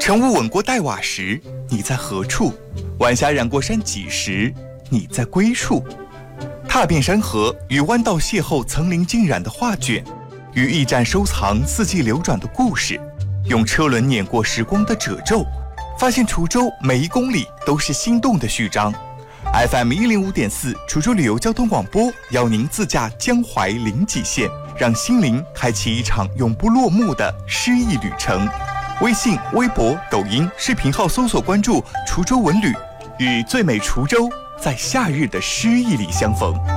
晨雾吻过黛瓦时，你在何处？晚霞染过山脊时，你在归处。踏遍山河，与弯道邂逅层林尽染的画卷，与驿站收藏四季流转的故事，用车轮碾过时光的褶皱，发现滁州每一公里都是心动的序章。FM 105.4滁州旅游交通广播邀您自驾江淮临济线，让心灵开启一场永不落幕的诗意旅程。微信、微博、抖音视频号搜索关注滁州文旅，与最美滁州在夏日的诗意里相逢。